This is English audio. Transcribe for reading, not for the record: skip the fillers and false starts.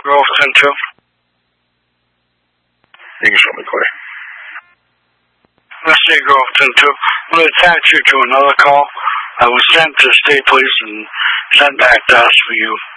Grove 10-2. You can show me, Clay. Let's see, Grove 10-2. I'm going to attach you to another call. I was sent to the state police and sent back to us for you.